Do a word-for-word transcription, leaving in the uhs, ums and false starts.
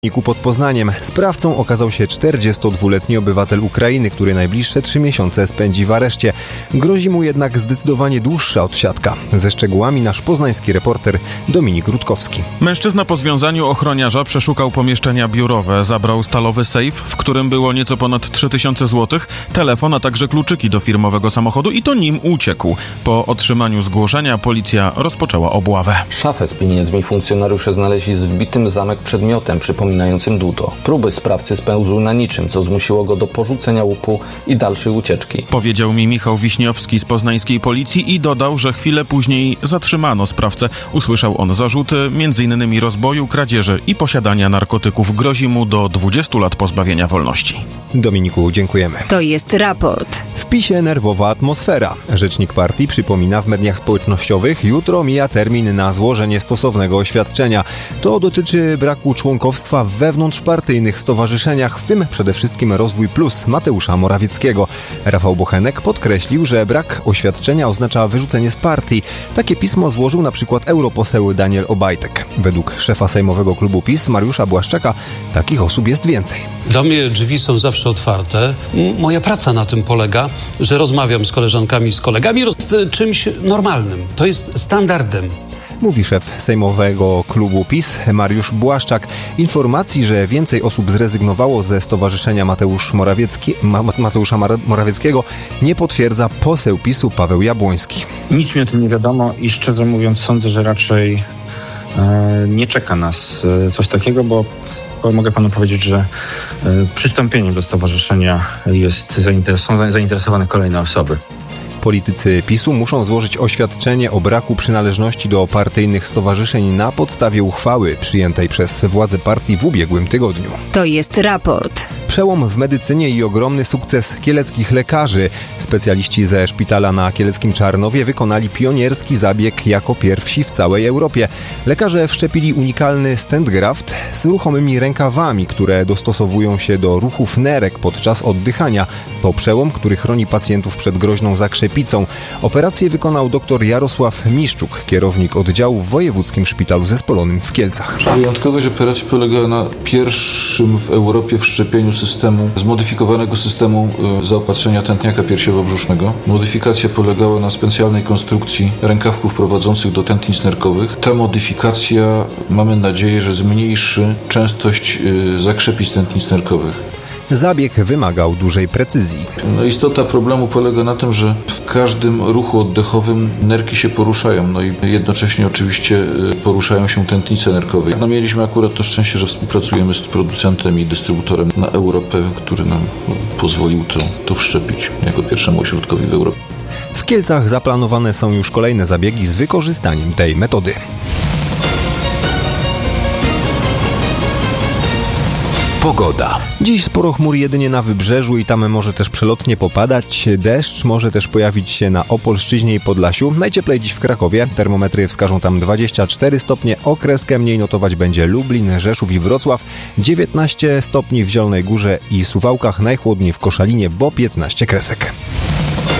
Pod Poznaniem. Sprawcą okazał się czterdziestodwuletni obywatel Ukrainy, który najbliższe trzy miesiące spędzi w areszcie. Grozi mu jednak zdecydowanie dłuższa odsiadka. Ze szczegółami nasz poznański reporter Dominik Rutkowski. Mężczyzna po związaniu ochroniarza przeszukał pomieszczenia biurowe, zabrał stalowy sejf, w którym było nieco ponad trzy tysiące złotych, telefon, a także kluczyki do firmowego samochodu i to nim uciekł. Po otrzymaniu zgłoszenia policja rozpoczęła obławę. Szafę z pieniędzmi funkcjonariusze znaleźli z wbitym w zamek przedmiotem, przypominającym dłuto. Próby sprawcy spełzły na niczym, co zmusiło go do porzucenia łupu i dalszej ucieczki. Powiedział mi Michał Wiśniowski z poznańskiej policji i dodał, że chwilę później zatrzymano sprawcę. Usłyszał on zarzuty między innymi rozboju, kradzieży i posiadania narkotyków. Grozi mu do dwudziestu lat pozbawienia wolności. Dominiku, dziękujemy. To jest raport. W PiSie nerwowa atmosfera. Rzecznik partii przypomina w mediach społecznościowych, jutro mija termin na złożenie stosownego oświadczenia. To dotyczy braku członkostwa w wewnątrzpartyjnych stowarzyszeniach, w tym przede wszystkim Rozwój Plus Mateusza Morawieckiego. Rafał Bochenek podkreślił, że brak oświadczenia oznacza wyrzucenie z partii. Takie pismo złożył na przykład europoseł Daniel Obajtek. Według szefa sejmowego klubu PiS Mariusza Błaszczaka takich osób jest więcej. Do mnie drzwi są zawsze otwarte. Moja praca na tym polega, że rozmawiam z koleżankami, z kolegami, z czymś normalnym. To jest standardem. Mówi szef sejmowego klubu PiS Mariusz Błaszczak. Informacji, że więcej osób zrezygnowało ze stowarzyszenia Mateusz Morawiecki, Ma, Mateusza Morawieckiego nie potwierdza poseł PiSu Paweł Jabłoński. Nic mi o tym nie wiadomo i szczerze mówiąc sądzę, że raczej e, nie czeka nas e, coś takiego, bo mogę panu powiedzieć, że e, przystąpieniem do stowarzyszenia jest zainteres- są zainteresowane kolejne osoby. Politycy PiSu muszą złożyć oświadczenie o braku przynależności do partyjnych stowarzyszeń na podstawie uchwały przyjętej przez władze partii w ubiegłym tygodniu. To jest raport. Przełom w medycynie i ogromny sukces kieleckich lekarzy. Specjaliści ze szpitala na kieleckim Czarnowie wykonali pionierski zabieg jako pierwsi w całej Europie. Lekarze wszczepili unikalny stent graft z ruchomymi rękawami, które dostosowują się do ruchów nerek podczas oddychania. To przełom, który chroni pacjentów przed groźną zakrzepicą. Operację wykonał dr Jarosław Miszczuk, kierownik oddziału w Wojewódzkim Szpitalu Zespolonym w Kielcach. Wyjątkowość operacji polegała na pierwszym w Europie wszczepieniu systemu, zmodyfikowanego systemu zaopatrzenia tętniaka piersiowo-brzusznego. Modyfikacja polegała na specjalnej konstrukcji rękawków prowadzących do tętnic nerkowych. Ta modyfikacja, mamy nadzieję, że zmniejszy częstość zakrzepic tętnic nerkowych. Zabieg wymagał dużej precyzji. No, istota problemu polega na tym, że w każdym ruchu oddechowym nerki się poruszają, no i jednocześnie oczywiście poruszają się tętnice nerkowe. No, mieliśmy akurat to szczęście, że współpracujemy z producentem i dystrybutorem na Europę, który nam pozwolił to, to wszczepić jako pierwszemu ośrodkowi w Europie. W Kielcach zaplanowane są już kolejne zabiegi z wykorzystaniem tej metody. Pogoda. Dziś sporo chmur jedynie na wybrzeżu i tam może też przelotnie popadać. Deszcz może też pojawić się na Opolszczyźnie i Podlasiu. Najcieplej dziś w Krakowie. Termometry wskażą tam dwadzieścia cztery stopnie. Okreskę mniej notować będzie Lublin, Rzeszów i Wrocław. dziewiętnaście stopni w Zielonej Górze i Suwałkach. Najchłodniej w Koszalinie, bo piętnaście kresek.